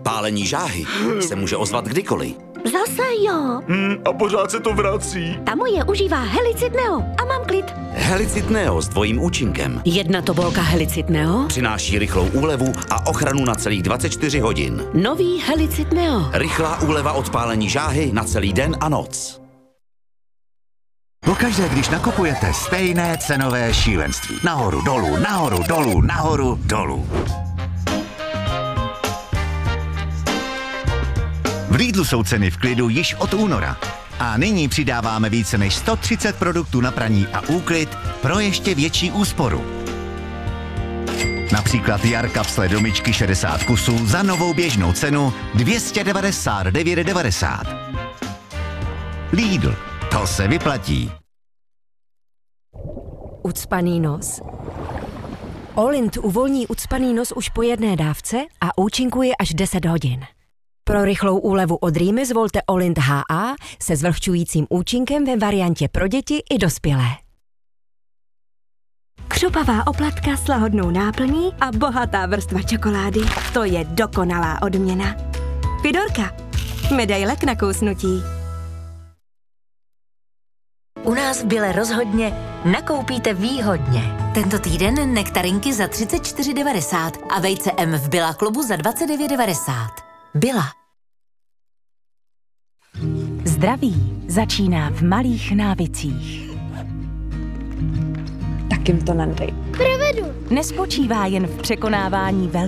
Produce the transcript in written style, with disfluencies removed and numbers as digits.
Pálení žáhy se může ozvat kdykoliv. Zase jo. A pořád se to vrací. Ta moje užívá Helicid Neo a mám klid. Helicid Neo s dvojím účinkem Jedna tobolka Helicid Neo. přináší rychlou úlevu a ochranu na celých 24 hodin. Nový Helicid Neo. Rychlá úleva od pálení žáhy na celý den a noc. Pokaždé, když nakupujete, stejné cenové šílenství. Nahoru, dolů, nahoru, dolů, nahoru, dolů. V Lidlu jsou ceny v klidu již od února. A nyní přidáváme více než 130 produktů na praní a úklid pro ještě větší úsporu. Například Jarka psle domičky 60 kusů za novou běžnou cenu 299,90. Lidl, to se vyplatí. Ucpaný nos. Olint uvolní ucpaný nos už po jedné dávce a účinkuje až 10 hodin. Pro rychlou úlevu od rýmy zvolte Olint HA se zvlhčujícím účinkem ve variantě pro děti i dospělé. Křupavá oplatka s lahodnou náplní a bohatá vrstva čokolády. To je dokonalá odměna. Fidorka. Medaile k nakousnutí. U nás v Bile rozhodně nakoupíte výhodně. Tento týden nektarinky za 34,90 a vejce M v Billa klubu za 29,90. Billa. Zdraví začíná v malých návycích. Tak jim to nadej. Nespočívá jen v překonávání velkých